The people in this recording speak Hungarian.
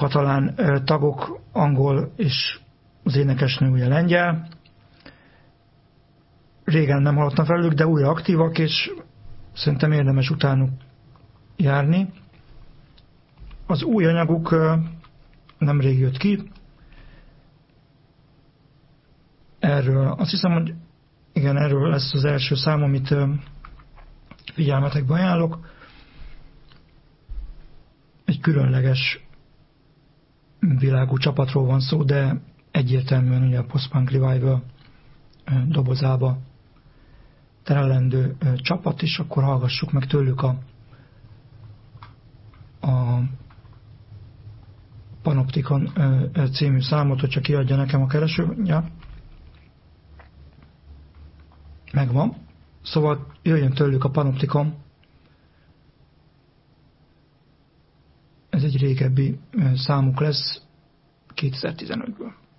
katalán tagok, angol és az énekesnő ugye lengyel. Régen nem hallottam felük, de újra aktívak, és szerintem érdemes utánuk járni. Az új anyaguk nemrég jött ki. Erről azt hiszem, hogy igen, erről lesz az első szám, amit figyelmetekbe ajánlok. Egy különleges világú csapatról van szó, de egyértelműen ugye a Post-Punk Revival dobozába terelendő csapat, és akkor hallgassuk meg tőlük a Panopticon című számot, hogyha kiadja nekem a kereső. Ja. Megvan. Szóval jöjjön tőlük a Panopticon. Ez egy régebbi számuk lesz 2015-ből.